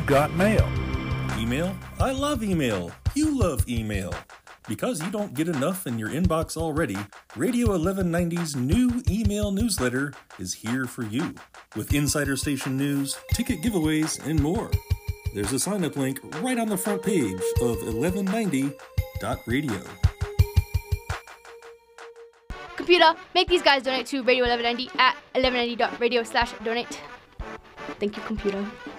you've got mail. Email? I love email. You love email. Because you don't get enough in your inbox already, Radio 1190's new email newsletter is here for you, with insider station news, ticket giveaways, and more. There's a sign-up link right on the front page of 1190.radio. Computer, make these guys donate to Radio 1190 at 1190.radio/donate. Thank you, computer.